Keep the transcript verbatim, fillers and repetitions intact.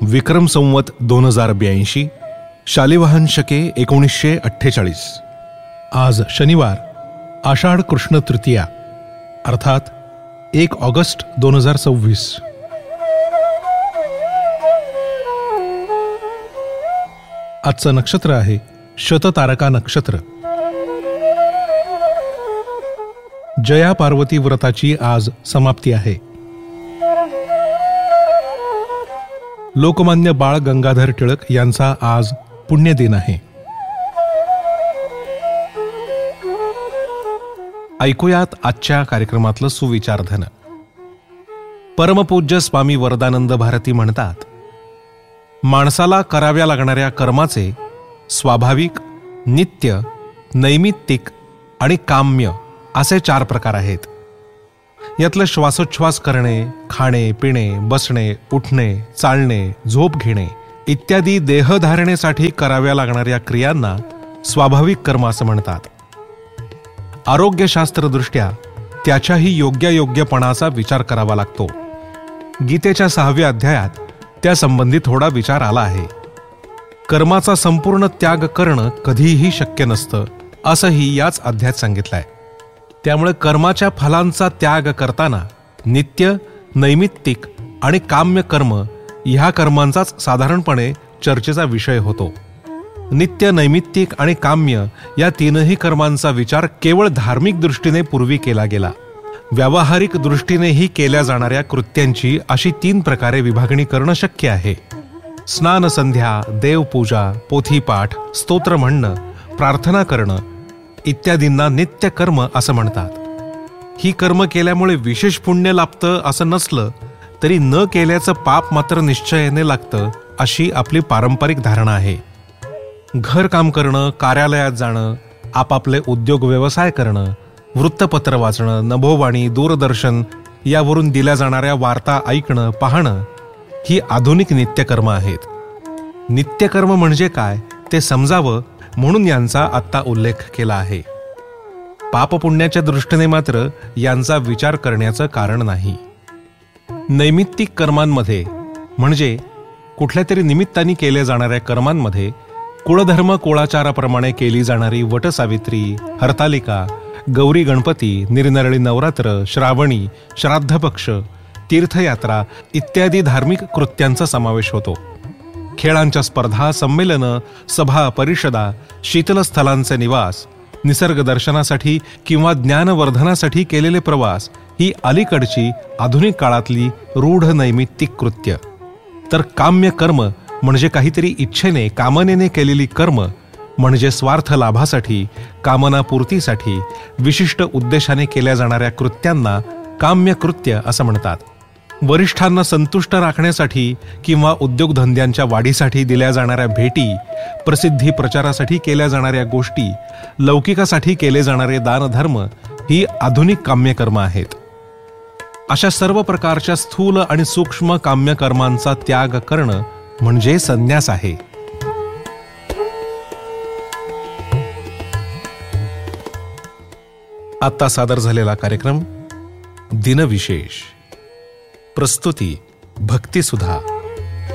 विक्रम संवत दोन हजार ब्याऐंशी, शालिवाहन शके एकोणीसशे अठ्ठेचाळीस. आज शनिवार, आषाढ कृष्ण तृतीया, अर्थात एक ऑगस्ट दोन हजार सव्वीस. आजचं नक्षत्र आहे शततारका नक्षत्र. जया पार्वती व्रताची आज समाप्ती आहे. लोकमान्य बाळ गंगाधर टिळक यांचा आज पुण्यदिन आहे. ऐकूयात आजच्या कार्यक्रमातलं सुविचारधन. परमपूज्य स्वामी वरदानंद भारती म्हणतात, माणसाला कराव्या लागणाऱ्या कर्माचे स्वाभाविक, नित्य, नैमित्तिक आणि काम्य असे चार प्रकार आहेत. यातलं श्वासोच्छ्वास करणे, खाणे, पिणे, बसणे, उठणे, चालणे, झोप घेणे इत्यादी देहधारणेसाठी कराव्या लागणाऱ्या क्रियांना स्वाभाविक कर्म असं म्हणतात. आरोग्यशास्त्रदृष्ट्या त्याच्याही योग्यायोग्यपणाचा विचार करावा लागतो. गीतेच्या सहाव्या अध्यायात त्यासंबंधी थोडा विचार आला आहे. कर्माचा संपूर्ण त्याग करणं कधीही शक्य नसतं असंही याच अध्यायात सांगितलंय. त्यामुळे कर्माच्या फलांचा त्याग करताना नित्य, नैमित्तिक आणि काम्य कर्म ह्या कर्मांचाच साधारणपणे चर्चेचा विषय होतो. नित्य, नैमित्तिक आणि काम्य या तीनही कर्मांचा विचार केवळ धार्मिक दृष्टीने पूर्वी केला गेला. व्यावहारिक दृष्टीनेही केल्या जाणाऱ्या कृत्यांची अशी तीन प्रकारे विभागणी करणं शक्य आहे. स्नानसंध्या, देवपूजा, पोथीपाठ, स्तोत्र म्हणणं, प्रार्थना करणं इत्यादींना नित्य कर्म असं म्हणतात. ही कर्म केल्यामुळे विशेष पुण्य लाभतं असं नसलं तरी न केल्याचं पाप मात्र निश्चयाने लागतं अशी आपली पारंपरिक धारणा आहे. घरकाम करणं, कार्यालयात जाणं, आपापले उद्योग व्यवसाय करणं, वृत्तपत्र वाचणं, नभोवाणी, दूरदर्शन यावरून दिल्या जाणाऱ्या वार्ता ऐकणं, पाहणं ही आधुनिक नित्यकर्म आहेत. नित्यकर्म म्हणजे काय ते समजावं म्हणून यांचा आत्ता उल्लेख केला आहे. पापपुण्याच्या दृष्टीने मात्र यांचा विचार करण्याचं कारण नाही. नैमित्तिक कर्मांमध्ये म्हणजे कुठल्या तरी निमित्ताने केल्या जाणाऱ्या कर्मांमध्ये कुळधर्म कुळाचाराप्रमाणे केली जाणारी वटसावित्री, हरतालिका, गौरी गणपती, निरनरळी नवरात्र, श्रावणी, श्राद्धपक्ष, तीर्थयात्रा इत्यादी धार्मिक कृत्यांचा समावेश होतो. खेळांच्या स्पर्धा, संमेलनं, सभा, परिषदा, शीतलस्थलांचे निवास, निसर्ग दर्शनासाठी किंवा ज्ञानवर्धनासाठी केलेले प्रवास ही अलीकडची आधुनिक काळातली रूढ नैमित्तिक कृत्य. तर काम्य कर्म म्हणजे काहीतरी इच्छेने, कामनेने केलेली कर्म म्हणजे स्वार्थ लाभासाठी, कामनापूर्तीसाठी, विशिष्ट उद्देशाने केल्या जाणाऱ्या कृत्यांना काम्य कृत्य असं म्हणतात. वरिष्ठांना संतुष्ट राखण्यासाठी किंवा उद्योगधंद्यांच्या वाढीसाठी दिल्या जाणाऱ्या भेटी, प्रसिद्धी प्रचारासाठी केल्या जाणाऱ्या गोष्टी, लौकिकासाठी केले जाणारे दानधर्म ही आधुनिक काम्यकर्म आहेत. अशा सर्व प्रकारच्या स्थूल आणि सूक्ष्म काम्यकर्मांचा त्याग करणं म्हणजे संन्यास आहे. आता सादर झालेला कार्यक्रम दिनविशेष. प्रस्तुती भक्तिसुधा.